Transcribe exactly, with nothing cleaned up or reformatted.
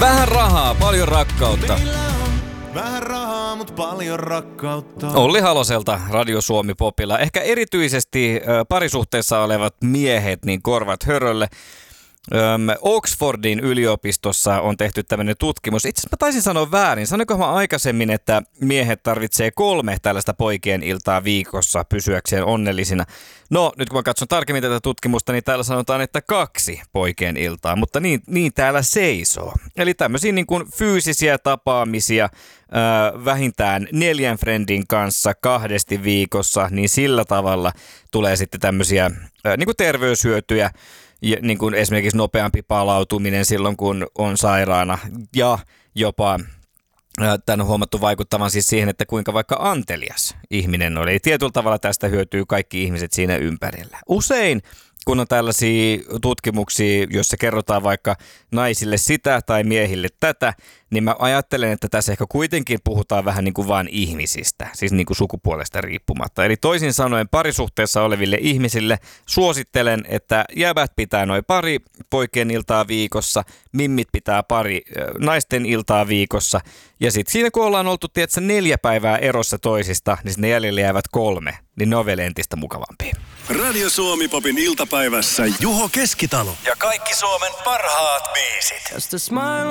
Vähän rahaa, paljon rakkautta. Vähän rahaa, mut paljon rakkautta. Olli Haloselta Radio Suomi Popilla. Ehkä erityisesti ö, parisuhteessa olevat miehet, niin korvat hörölle. Öm, Oxfordin yliopistossa on tehty tämmöinen tutkimus. Itse asiassa mä taisin sanoa väärin. Sanoinko mä aikaisemmin, että miehet tarvitsee kolme tällaista poikien iltaa viikossa pysyäkseen onnellisina? No, nyt kun mä katson tarkemmin tätä tutkimusta, niin täällä sanotaan, että kaksi poikien iltaa, mutta niin, niin täällä seisoo. Eli tämmöisiä niin kuin fyysisiä tapaamisia äh, vähintään neljän friendin kanssa kahdesti viikossa, niin sillä tavalla tulee sitten tämmöisiä äh, niin kuin terveyshyötyjä. Ja niin kuin esimerkiksi nopeampi palautuminen silloin, kun on sairaana ja jopa tämän on huomattu vaikuttavan siis siihen, että kuinka vaikka antelias ihminen oli. Eli tietyllä tavalla tästä hyötyy kaikki ihmiset siinä ympärillä. Usein, kun on tällaisia tutkimuksia, joissa kerrotaan vaikka naisille sitä tai miehille tätä, niin mä ajattelen, että tässä ehkä kuitenkin puhutaan vähän niin kuin vaan ihmisistä, siis niin kuin sukupuolesta riippumatta. Eli toisin sanoen parisuhteessa oleville ihmisille suosittelen, että jäbät pitää noin pari poikien iltaa viikossa, mimmit pitää pari naisten iltaa viikossa, ja sitten siinä kun ollaan oltu tiedätkö, neljä päivää erossa toisista, niin sinne jäljelle jäävät kolme, niin ne on vielä entistä mukavampia. Radio Suomi Popin iltapäivässä Juho Keskitalo. Ja kaikki Suomen parhaat biisit.